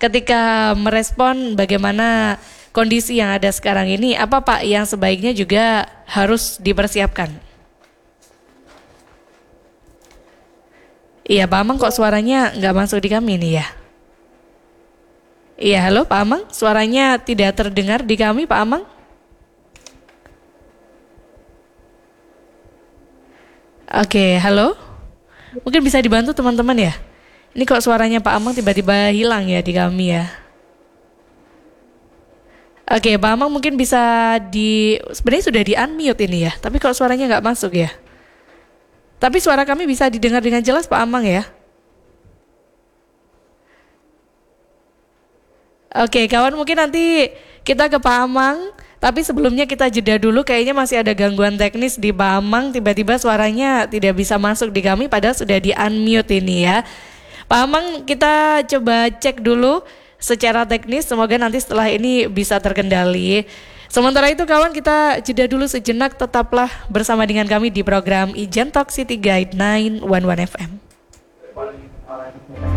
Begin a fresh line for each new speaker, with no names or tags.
ketika merespon bagaimana kondisi yang ada sekarang ini, apa Pak yang sebaiknya juga harus dipersiapkan? Iya Pak Amang, kok suaranya nggak masuk di kami nih ya? Iya, halo Pak Amang, suaranya tidak terdengar di kami Pak Amang. Oke, halo. Mungkin bisa dibantu teman-teman ya. Ini kok suaranya Pak Amang tiba-tiba hilang ya di kami ya. Oke, Pak Amang mungkin bisa sebenarnya sudah di-unmute ini ya, tapi kok suaranya nggak masuk ya. Tapi suara kami bisa didengar dengan jelas Pak Amang ya. Oke, kawan, mungkin nanti kita ke Pak Amang, tapi sebelumnya kita jeda dulu, kayaknya masih ada gangguan teknis di Pak Amang, tiba-tiba suaranya tidak bisa masuk di kami padahal sudah di-unmute ini ya. Pak Amang, kita coba cek dulu secara teknis, semoga nanti setelah ini bisa terkendali. Sementara itu kawan, kita jeda dulu sejenak, tetaplah bersama dengan kami di program Ijen Talk City Guide 911 FM.